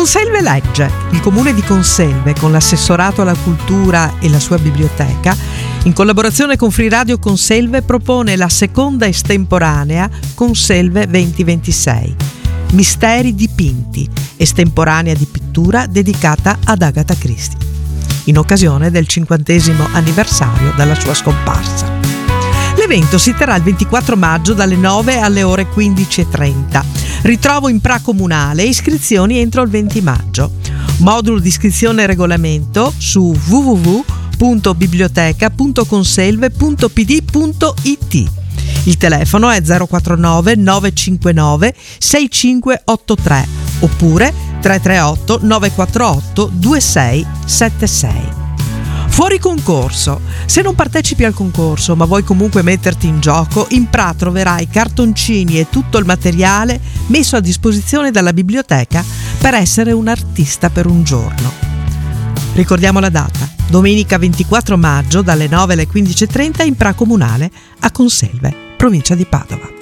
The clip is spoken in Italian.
Conselve legge. Il comune di Conselve, con l'assessorato alla cultura e la sua biblioteca, in collaborazione con Free Radio Conselve, propone la seconda estemporanea Conselve 2026. Misteri dipinti, estemporanea di pittura dedicata ad Agatha Christie, in occasione del 50° anniversario dalla sua scomparsa. L'evento si terrà il 24 maggio dalle 9 alle ore 15:30. Ritrovo in Pra Comunale e iscrizioni entro il 20 maggio. Modulo di iscrizione e regolamento su www.biblioteca.conselve.pd.it. Il telefono è 049 959 6583 oppure 338 948 2676. Fuori concorso. Se non partecipi al concorso ma vuoi comunque metterti in gioco, in Pra troverai cartoncini e tutto il materiale messo a disposizione dalla biblioteca per essere un artista per un giorno. Ricordiamo la data: domenica 24 maggio dalle 9 alle 15:30 in Pra Comunale a Conselve, provincia di Padova.